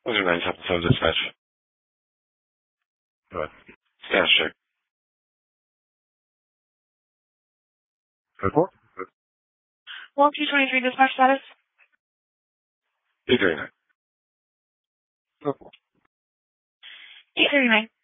Those are 977 dispatch. Go ahead. Status check. Report. 12-223 dispatch status. 839. 839.